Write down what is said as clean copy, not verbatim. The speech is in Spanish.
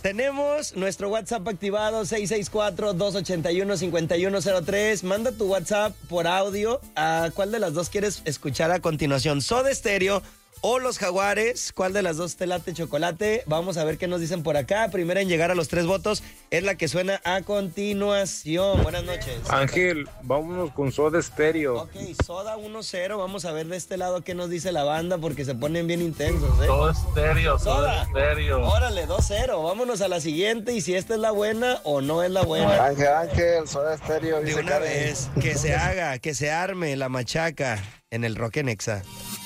Tenemos nuestro WhatsApp activado, 664-281-5103. Manda tu WhatsApp por audio. ¿A cuál de las dos quieres escuchar a continuación? ¿Soda Stereo o Los Jaguares? ¿Cuál de las dos te late, Chocolate? Vamos a ver qué nos dicen por acá. Primera en llegar a los 3 votos es la que suena a continuación. Buenas noches. Ángel, vámonos con Soda Stereo. Ok, Soda 1-0. Vamos a ver de este lado qué nos dice la banda porque se ponen bien intensos, ¿eh? Soda Stereo, Soda. Soda Stereo. Órale, 2-0. Vámonos a la siguiente y si esta es la buena o no es la buena. Ángel, Soda Stereo. De una vez, que se haga, que se arme la machaca en el Rock en Exa.